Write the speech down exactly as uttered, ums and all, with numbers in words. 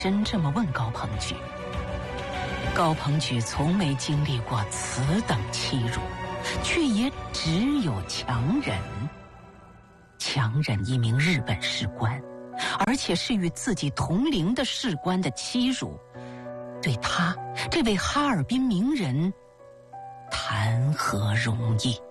真这么问高鹏举。高鹏举从没经历过此等欺辱，却也只有强忍。强忍一名日本士官，而且是与自己同龄的士官的欺辱，对他这位哈尔滨名人谈何容易？